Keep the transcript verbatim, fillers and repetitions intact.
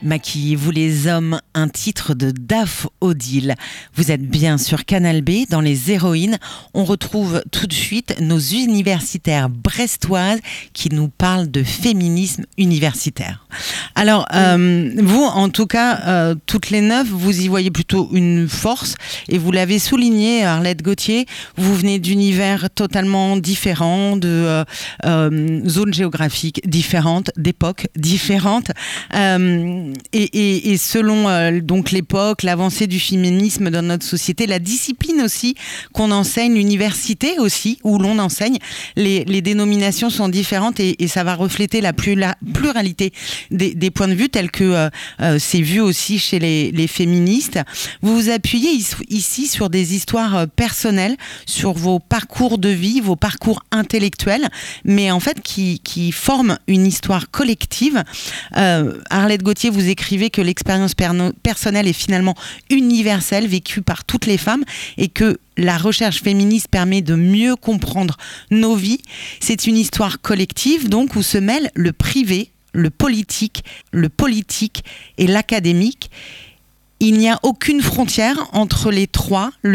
Maquillez-vous les hommes, un titre de Daph Odile. Vous êtes bien sur Canal B, dans Les Héroïnes. On retrouve tout de suite nos universitaires brestoises qui nous parlent de féminisme universitaire. Alors, euh, vous, en tout cas, euh, toutes les neuf, vous y voyez plutôt une force et vous l'avez souligné, Arlette Gauthier, vous venez d'univers totalement différents, de euh, euh, zones géographiques différentes, d'époques différentes. Euh, Et, et, et selon euh, donc l'époque, l'avancée du féminisme dans notre société, la discipline aussi qu'on enseigne, l'université aussi où l'on enseigne, les, les dénominations sont différentes et, et ça va refléter la, plus, la pluralité des, des points de vue tels que euh, euh, c'est vu aussi chez les, les féministes. Vous vous appuyez ici sur des histoires personnelles, sur vos parcours de vie, vos parcours intellectuels, mais en fait qui, qui forment une histoire collective. Euh, Arlette Gauthier, vous écrivez que l'expérience personnelle est finalement universelle, vécue par toutes les femmes, et que la recherche féministe permet de mieux comprendre nos vies. C'est une histoire collective, donc, où se mêlent le privé, le politique, le politique et l'académique. Il n'y a aucune frontière entre les trois.